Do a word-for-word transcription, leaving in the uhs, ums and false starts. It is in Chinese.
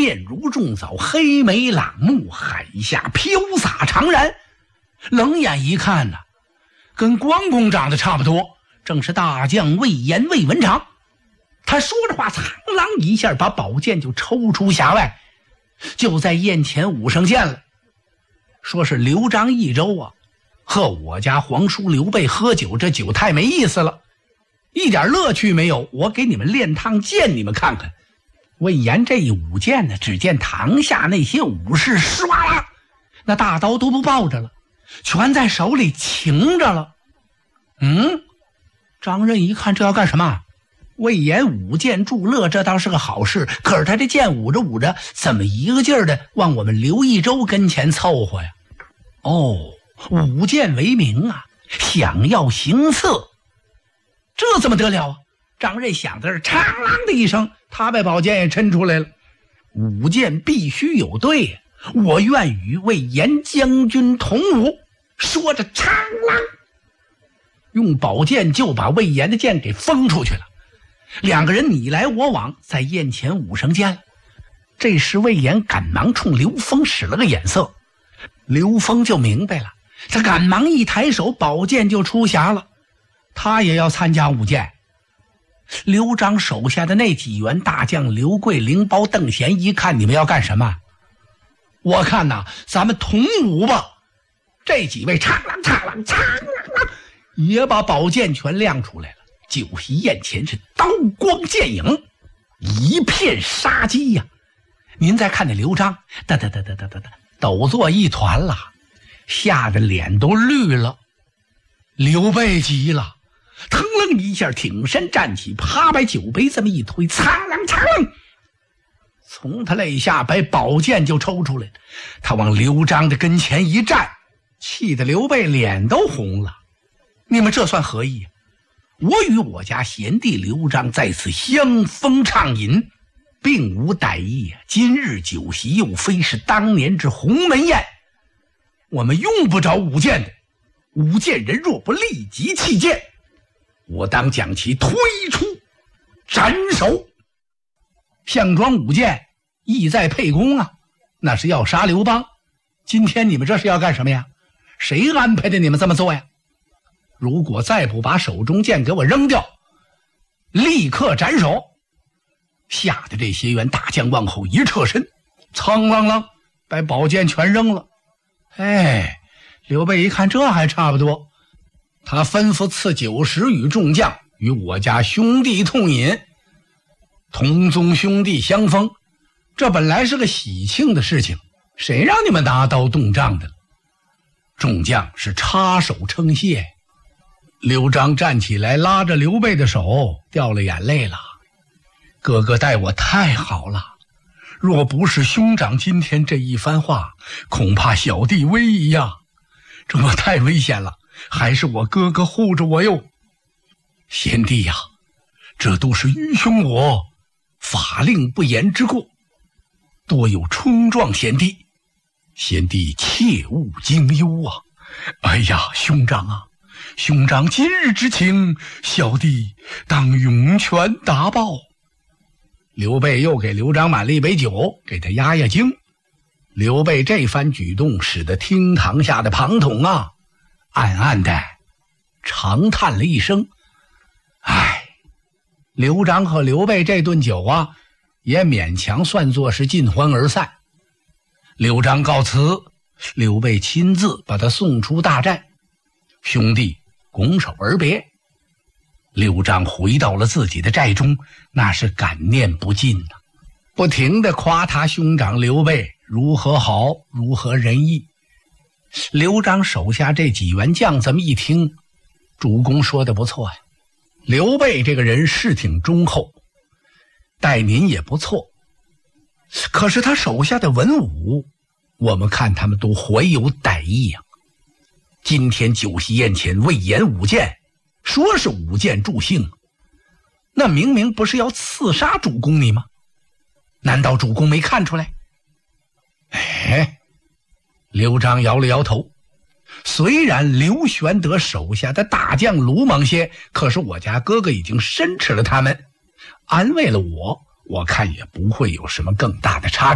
面如重枣，黑眉朗目，海下飘洒长髯。冷眼一看呢、啊，跟关公长得差不多，正是大将魏延魏文长。他说着话，苍啷一下把宝剑就抽出匣外，就在宴前五声剑了。说是刘璋益州啊，和我家皇叔刘备喝酒，这酒太没意思了，一点乐趣没有，我给你们练趟剑，你们看看。魏延这一舞剑呢，只见堂下那些武士唰啦，那大刀都不抱着了，全在手里擎着了。嗯，张任一看这要干什么？魏延舞剑助乐，这倒是个好事，可是他这剑舞着舞着，怎么一个劲儿的往我们刘益州跟前凑合呀？哦，舞剑为名啊，想要行刺，这怎么得了啊？张任想的是嘡啷的一声，他把宝剑也抻出来了。舞剑必须有对呀，我愿与魏延将军同舞。说着嘡啷，用宝剑就把魏延的剑给封出去了。两个人你来我往，在宴前五声剑了。这时魏延赶忙冲刘封使了个眼色，刘封就明白了，他赶忙一抬手，宝剑就出匣了，他也要参加舞剑。刘璋手下的那几员大将刘贵、凌包、邓贤一看你们要干什么，我看呐，咱们同舞吧。这几位嘡啷嘡啷嘡啷也把宝剑全亮出来了。酒席宴前是刀光剑影，一片杀机呀、啊！您再看那刘璋，哒哒哒哒哒哒哒，抖作一团了，吓得脸都绿了。刘备急了，腾楞一下挺身站起，啪把酒杯这么一推，苍啷苍啷，从他肋下把宝剑就抽出来，他往刘璋的跟前一站，气得刘备脸都红了。你们这算何意啊？我与我家贤弟刘璋在此相逢畅饮，并无歹意啊！今日酒席又非是当年之鸿门宴，我们用不着舞剑的。舞剑人若不立即弃剑，我当将其推出斩首。项庄舞剑意在沛公啊，那是要杀刘邦。今天你们这是要干什么呀？谁安排的你们这么做呀？如果再不把手中剑给我扔掉，立刻斩首！吓得这些员大将往后一撤身，苍啷啷把宝剑全扔了。哎，刘备一看这还差不多，他吩咐赐酒食与众将，与我家兄弟痛饮，同宗兄弟相逢，这本来是个喜庆的事情，谁让你们拿刀动杖的？众将是插手称谢。刘璋站起来，拉着刘备的手，掉了眼泪了。哥哥待我太好了，若不是兄长今天这一番话，恐怕小弟危矣呀！这么太危险了，还是我哥哥护着我哟。贤弟呀，这都是愚兄我法令不严之过，多有冲撞贤弟，贤弟切勿惊忧啊！哎呀，兄长啊，兄长今日之情，小弟当涌泉答报。刘备又给刘璋满了一杯酒，给他压压惊。刘备这番举动使得厅堂下的庞统啊暗暗的长叹了一声，唉，刘璋和刘备这顿酒啊也勉强算作是尽欢而散。刘璋告辞，刘备亲自把他送出大寨，兄弟拱手而别。刘璋回到了自己的寨中，那是感念不尽啊，不停地夸他兄长刘备如何好，如何仁义。刘璋手下这几员将这么一听，主公说的不错呀，刘备这个人是挺忠厚，待您也不错，可是他手下的文武，我们看他们都怀有歹意啊。今天酒席宴前魏延舞剑，说是舞剑助兴，那明明不是要刺杀主公你吗？难道主公没看出来？哎，刘璋摇了摇头，虽然刘玄德手下的大将鲁莽些，可是我家哥哥已经申斥了他们，安慰了我，我看也不会有什么更大的差